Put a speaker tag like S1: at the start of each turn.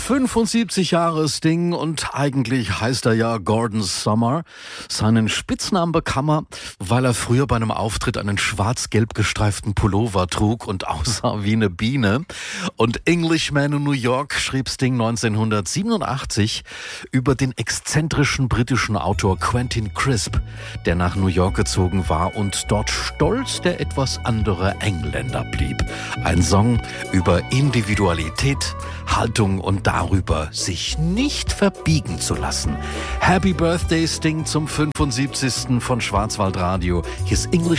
S1: 75 Jahre Sting und eigentlich heißt er ja Gordon Summer. Seinen Spitznamen bekam er, weil er früher bei einem Auftritt einen schwarz-gelb gestreiften Pullover trug und aussah wie eine Biene. Und Englishman in New York schrieb Sting 1987 über den exzentrischen britischen Autor Quentin Crisp, der nach New York gezogen war und dort stolz der etwas andere Engländer blieb. Ein Song über Individualität, Haltung und darüber, sich nicht verbiegen zu lassen. Happy Birthday Sting zum 75. von Schwarzwaldradio. Hier ist English